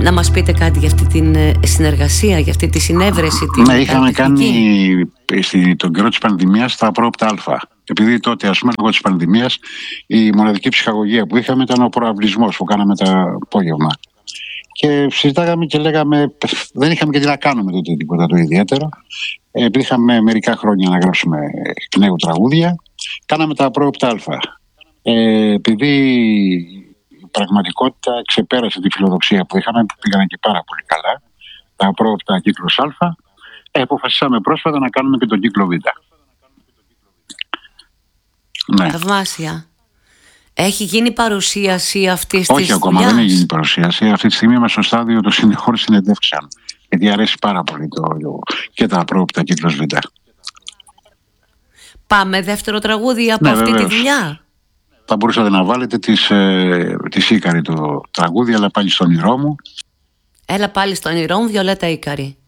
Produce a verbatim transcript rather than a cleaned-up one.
Να μας πείτε κάτι για αυτή την συνεργασία, για αυτή τη συνέβρεση. Την ναι, είχαμε κάνει στη, τον καιρό της πανδημίας τα πρόοπτα Α. Επειδή τότε, ας πούμε, λόγω της πανδημίας, η μοναδική ψυχαγωγία που είχαμε ήταν ο προαυλισμός που κάναμε το απόγευμα. Και συζητάγαμε και λέγαμε, δεν είχαμε και τι να κάνουμε τότε τίποτα το ιδιαίτερο. Επειδή είχαμε μερικά χρόνια να γράψουμε εκ νέου τραγούδια, κάναμε τα πρόοπτα Α. Ε, επειδή η πραγματικότητα ξεπέρασε τη φιλοδοξία που είχαμε, πήγανε και πάρα πολύ καλά, τα πρόοπτα κύκλος Α, ε, αποφασίσαμε πρόσφατα να κάνουμε και τον κύκλο Β. Ναι. Θαυμάσια. Έχει γίνει παρουσίαση αυτή τη δουλειά? Όχι ακόμα, δεν έχει γίνει παρουσίαση. Αυτή τη στιγμή είμαστε στο στάδιο των συνεχών συνεντεύξεων. Γιατί αρέσει πάρα πολύ το, το, και τα πρόοπτα κύκλος Β. Πάμε δεύτερο τραγούδι από ναι, αυτή βεβαίως. τη δουλειά. Θα μπορούσατε να βάλετε της, ε, της Ίκαρη το τραγούδι, αλλά πάλι στον όνειρό μου. Έλα πάλι στον όνειρό μου, Βιολέτα Ίκαρη.